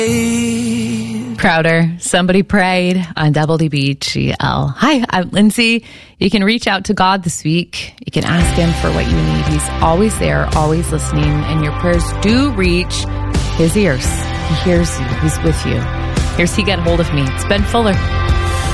Prouder. Somebody prayed on WBGL. Hi, I'm Lindsay. You can reach out to God this week. You can ask him for what you need. He's always there, always listening, and your prayers do reach his ears. He hears you. He's with you. Here's He Got Hold of Me. It's Ben Fuller.